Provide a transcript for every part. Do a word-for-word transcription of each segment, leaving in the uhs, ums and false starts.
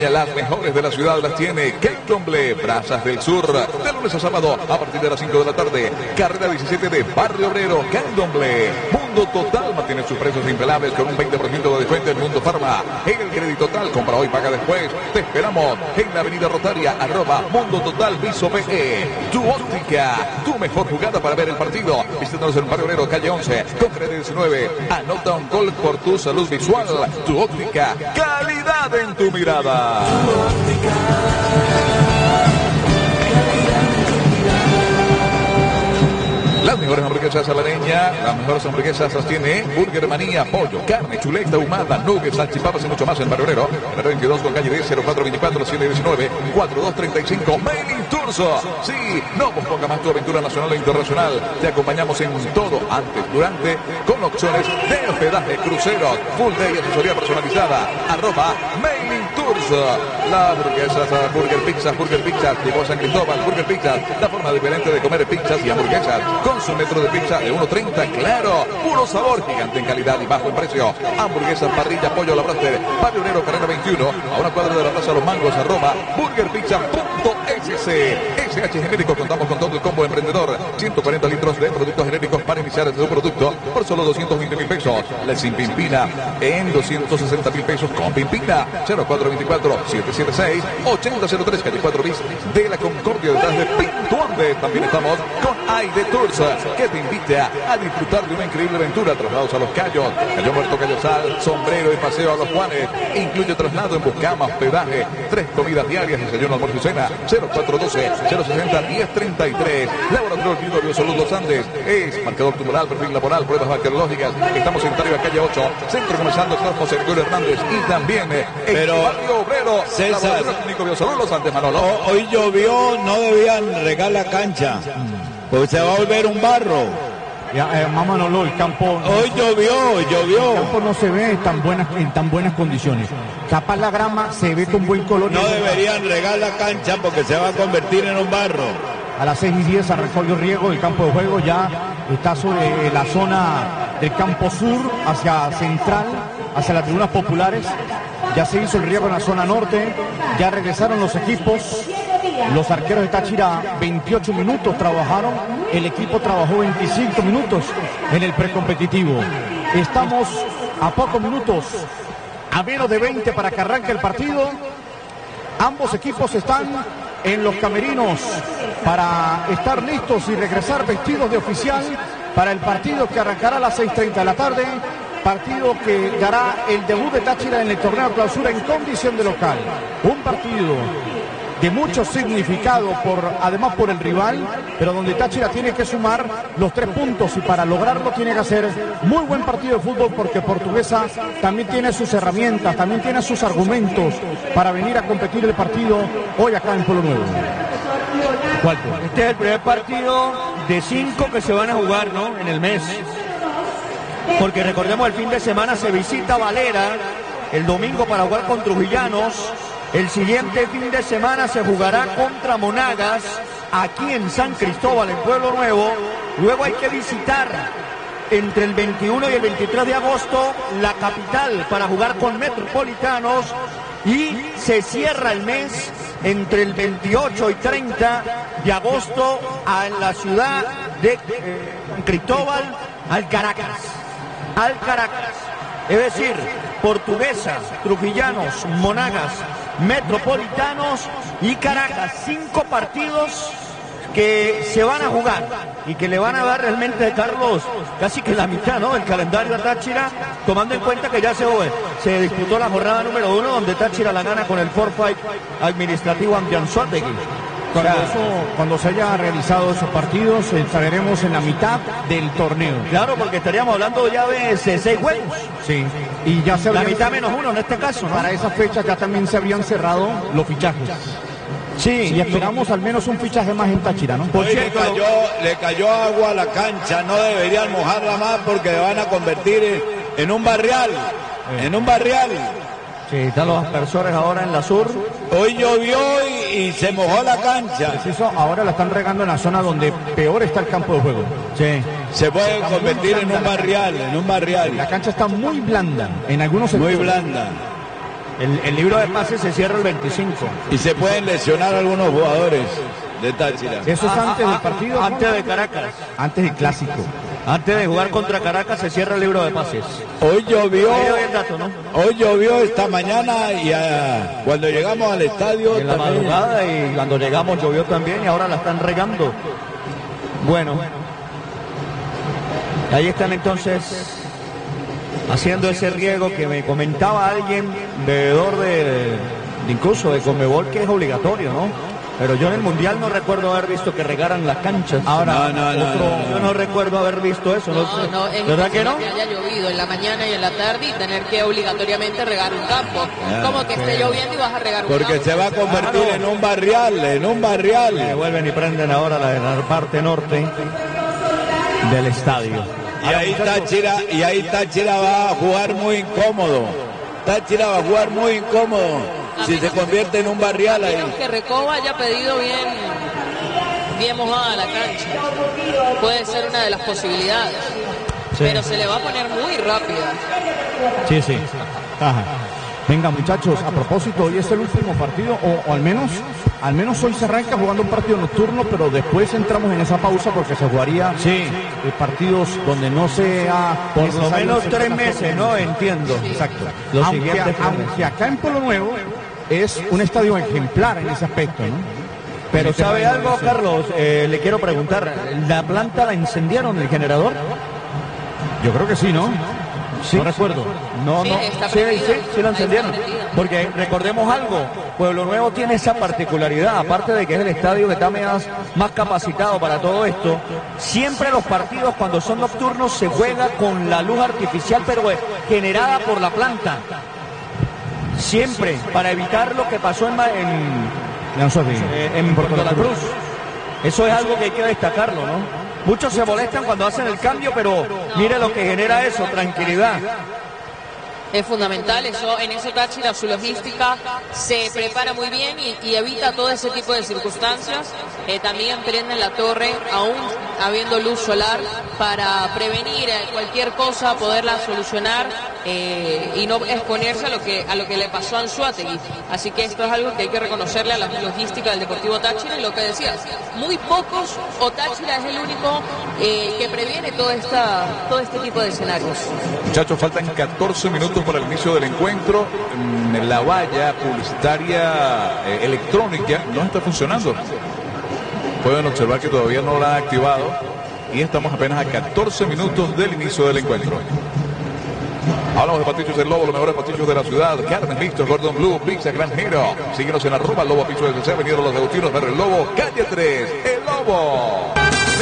Las mejores de la ciudad las tiene Candomblé, Brazas del Sur, de lunes a sábado a partir de las cinco de la tarde. Carrera diecisiete de Barrio Obrero, Candomblé. Mundo Total mantiene sus precios impelables con un veinte por ciento de descuento en Mundo Farma. En el Crédito Total, compra hoy, paga después. Te esperamos en la avenida Rotaria, arroba Mundo Total Viso P E. Tu óptica, tu mejor jugada para ver el partido. Visítanos en Barrio Obrero, calle once, con Crédito diecinueve. Anota un gol por tu salud visual. Tu óptica, calidad en tu mirada. Las mejores hamburguesas a la leña, las mejores hamburguesas las tiene Burger Manía, pollo, carne, chuleta ahumada, nuggets, salchipapas y mucho más en Barrio Obrero. veintidós con calle diez, cero cuatro veinticuatro, siete diecinueve, cuarenta y dos treinta y cinco. Mailing Tours. Sí, no posponga más tu aventura nacional e internacional. Te acompañamos en todo, antes, durante, con opciones de hospedaje, cruceros, full day, asesoría personalizada. Arroba Mailing Tours. Las hamburguesas, Burger Pizzas, Burger Pizzas, llegó a San Cristóbal, Burger Pizzas, la forma diferente de comer pizzas y hamburguesas. Con su metro de pizza de uno treinta, claro, puro sabor, gigante en calidad y bajo en precio. Hamburguesas, parrilla, pollo a la brasa, Barrio Obrero, carrera veintiuno, a una cuadra de la Plaza Los Mangos, arroba burgerpizza punto s c. S H Genérico, contamos con todo el combo emprendedor. ciento cuarenta litros de productos genéricos para iniciar su producto por solo doscientos veinte mil pesos. La sin pimpina en doscientos sesenta mil pesos con pimpina. cero cuatro veinticuatro, siete siete seis, ocho cero cero tres, calle cuatro bis de la Concordia, detrás de Pinto Ande. También estamos con Aide Tours, que te invita a disfrutar de una increíble aventura. Traslados a Los Cayos, Cayo Muerto, Cayo Sal, sombrero y paseo a Los Juanes. Incluye traslado en Buscama, hospedaje, tres comidas diarias, desayuno, almuerzo y cena. Cero cuatro doce, cero sesenta, diez treinta y tres. Laboratorio Clínico Biosalud Los Andes. Es marcador tumoral, perfil laboral, pruebas bacteriológicas. Estamos en Tarija, calle ocho, Centro Comercial Doctor José Gregorio Hernández. Y también en Pero, Barrio Obrero, César, Laboratorio Clínico Biosalud Los Andes, Manolo. Hoy llovió, no debían regar la cancha, porque se va a volver un barro. Ya, eh, mamá Manolo, el campo... Hoy llovió, llovió. El campo no se ve en tan buenas, en tan buenas condiciones. Tapar la grama, se ve con buen color. No deberían regar la cancha porque se va a convertir en un barro. A las seis y diez arrancó el riego, el campo de juego ya está sobre la zona del campo sur, hacia central, hacia las tribunas populares. Ya se hizo el riego en la zona norte, ya regresaron los equipos. Los arqueros de Táchira veintiocho minutos trabajaron, el equipo trabajó veinticinco minutos en el precompetitivo. Estamos a pocos minutos, a menos de veinte para que arranque el partido. Ambos equipos están en los camerinos para estar listos y regresar vestidos de oficial para el partido que arrancará a las seis treinta de la tarde. Partido que dará el debut de Táchira en el torneo de clausura en condición de local. Un partido de mucho significado, por, además por el rival, pero donde Táchira tiene que sumar los tres puntos y para lograrlo tiene que hacer muy buen partido de fútbol, porque Portuguesa también tiene sus herramientas, también tiene sus argumentos para venir a competir el partido hoy acá en Pueblo Nuevo. ¿Cuál? Este es el primer partido de cinco que se van a jugar, ¿no?, en el mes. Porque recordemos, el fin de semana se visita Valera, el domingo para jugar con Trujillanos. El siguiente fin de semana se jugará contra Monagas, aquí en San Cristóbal, en Pueblo Nuevo. Luego hay que visitar entre el veintiuno y el veintitrés de agosto la capital para jugar con Metropolitanos. Y se cierra el mes entre el veintiocho y treinta de agosto en la ciudad de eh, Cristóbal, al Caracas. Al Caracas. Es decir, Portuguesa, Trujillanos, Monagas, Metropolitanos y Caracas. Cinco partidos que se van a jugar y que le van a dar realmente, Carlos, casi que la mitad, ¿no?, del calendario a Táchira, tomando en cuenta que ya se, se disputó la jornada número uno, donde Táchira la gana con el forfait administrativo ante Anzoátegui. Cuando, eso, cuando se haya realizado esos partidos, estaremos en la mitad del torneo. Claro, porque estaríamos hablando ya de seis juegos. Sí, y ya se la habrían, mitad menos uno en este caso, ¿no? Para esa fecha ya también se habrían cerrado los fichajes. Sí, y esperamos al menos un fichaje más en Táchira, ¿no? Hoy le cayó, le cayó agua a la cancha, no deberían mojarla más porque le van a convertir en, en un barrial, eh. en un barrial. Sí, están los aspersores ahora en la sur. Hoy llovió y, y se mojó la cancha. Preciso, ahora la están regando en la zona donde peor está el campo de juego. Sí. Se puede convertir en un barrial, en un barrial. La cancha está muy blanda, en algunos sectores. Muy blanda. El, el libro de pases se cierra el veinticinco. Y se pueden lesionar algunos jugadores de Táchira. ¿Eso es antes del partido? Antes de Caracas. Antes del clásico. Antes de jugar contra Caracas se cierra el libro de pases. Hoy llovió, Ahí doy el dato, ¿no? hoy llovió esta mañana y ah, cuando llegamos al estadio En la también- madrugada y cuando llegamos llovió también y ahora la están regando. Bueno, ahí están entonces haciendo ese riego que me comentaba alguien, bebedor de, de incluso de Conmebol, que es obligatorio, ¿no? Pero yo en el Mundial no recuerdo haber visto que regaran las canchas. Ahora, no, no, no, otro, no, no. yo no recuerdo haber visto eso. No, No, sé. no, es ¿Verdad que no? que haya llovido en la mañana y en la tarde y tener que obligatoriamente regar un campo. Como que esté lloviendo y vas a regar un porque campo. se va a convertir Claro. en un barrial, en un barrial. Le vuelven y prenden ahora la, la parte norte del estadio. Y ahí Táchira, y ahí Táchira va a jugar muy incómodo. Táchira va a jugar muy incómodo si se convierte en un barrial ahí. Menos que Recoba haya pedido bien, bien mojada la cancha. Puede ser una de las posibilidades. Pero se le va a poner muy rápida. Sí, sí. Ajá. Venga, muchachos, a propósito, hoy es el último partido, o, o al menos al menos hoy se arranca jugando un partido nocturno, pero después entramos en esa pausa porque se jugaría Sí. eh, partidos donde no sea Por lo necesario menos hacer tres tantas meses, cosas. ¿no? Entiendo. Exacto. Los aunque, siguientes tres aunque meses. acá en Pueblo Nuevo es un estadio ejemplar en ese aspecto, ¿no? Pero En el ¿sabe tema de algo, la- Carlos? Eh, le quiero preguntar, ¿la planta la encendieron, el generador? Yo creo que sí, ¿no? No recuerdo. No, Sí, no. está Sí, prendida. sí, sí la Ahí encendieron. está prendida. Porque recordemos algo, Pueblo Nuevo tiene esa particularidad, aparte de que es el estadio que está más, más capacitado para todo esto, siempre los partidos cuando son nocturnos se juega con la luz artificial, pero eh, generada por la planta. Siempre, para evitar lo que pasó en, Ma- en, eh, en Puerto La Cruz. Eso es algo que hay que destacarlo, ¿no? Muchos se molestan cuando hacen el cambio, pero mire lo que genera eso, tranquilidad. Es fundamental, eso en eso Táchira, su logística se prepara muy bien y, y evita todo ese tipo de circunstancias. Eh, también prenden la torre, aún habiendo luz solar, para prevenir eh, cualquier cosa, poderla solucionar eh, y no exponerse a lo que a lo que le pasó a Anzoátegui. Así que esto es algo que hay que reconocerle a la logística del Deportivo Táchira y lo que decías, muy pocos o Táchira es el único eh, que previene todo esta todo este tipo de escenarios. Muchachos, faltan catorce minutos para el inicio del encuentro. Mm, La valla publicitaria eh, electrónica no está funcionando. Pueden observar que todavía no la ha activado y estamos apenas a catorce minutos del inicio del encuentro. Hablamos de pastillos del Lobo, los mejores pastillos de la ciudad. Carmen Listo, Gordon Blue, Pizza Granjero. Síguenos en arroba Lobo Piso de C, venido los Agutinos, ver el Lobo, calle tres, el Lobo.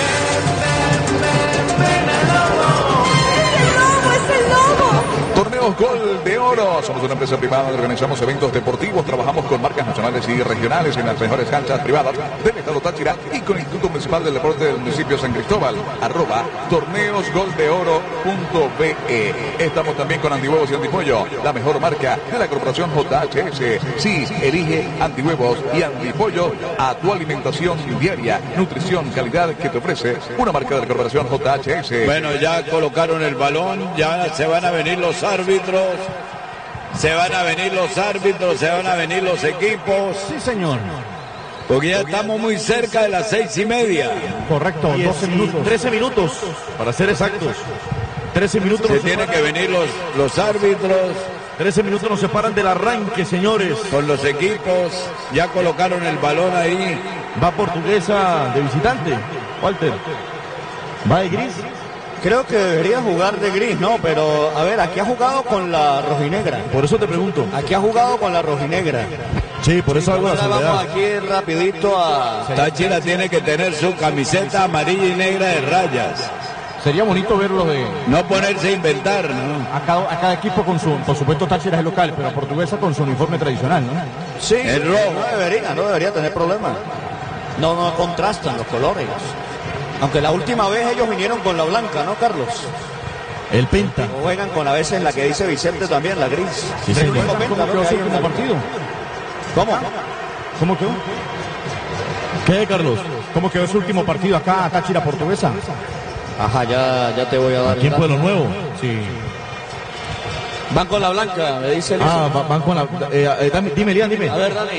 Torneos Gol de Oro. Somos una empresa privada, organizamos eventos deportivos, trabajamos con marcas nacionales y regionales en las mejores canchas privadas del estado Táchira y con el Instituto Municipal del Deporte del municipio San Cristóbal. Arroba torneosgoldeoro.be. Estamos también con Antihuevos y Antipollo, la mejor marca de la corporación J H S. Sí, elige Antihuevos y Antipollo a tu alimentación diaria, nutrición, calidad que te ofrece una marca de la corporación J H S. Bueno, ya colocaron el balón, ya se van a venir los árbitros, se van a venir los árbitros, se van a venir los equipos, Sí, señor. porque ya estamos muy cerca de las seis y media. Correcto, doce minutos. trece minutos, para ser exactos. trece minutos Se nos tienen separan, que venir los, los árbitros trece minutos nos separan del arranque, señores. con los equipos, ya colocaron el balón ahí. Va Portuguesa de visitante, Walter. ¿Va de gris? Creo que debería jugar de gris, ¿no? Pero, a ver, aquí ha jugado con la rojinegra. Por eso te pregunto. Aquí ha jugado con la rojinegra. Sí, por eso hago la Ahora vamos salvedad. aquí rapidito a... Táchira tiene que tener su camiseta amarilla y negra de rayas, Sería bonito verlo de no ponerse a inventar, ¿no? a cada, a cada equipo con su, por supuesto Táchira es el local, pero Portuguesa con su uniforme tradicional, ¿no? Sí, El sí, rojo. no debería, no debería tener problema. No, no contrastan los colores. Aunque la última vez ellos vinieron con la blanca, ¿no, Carlos? El Penta. O juegan con a veces la que dice Vicente también, la gris. Sí, El señor. único ¿Cómo Penta, ¿no? quedó que su hay en último la- partido? ¿Cómo? ¿Cómo quedó? ¿Qué, Carlos? ¿Cómo quedó su último partido acá, Táchira Portuguesa? Ajá, ya, ya te voy a dar. Aquí en Pueblo Nuevo. Sí. Van con la blanca, me dice el Ah, va- van con la... eh, eh, dame- dime, Lian, dime. A ver, Dani.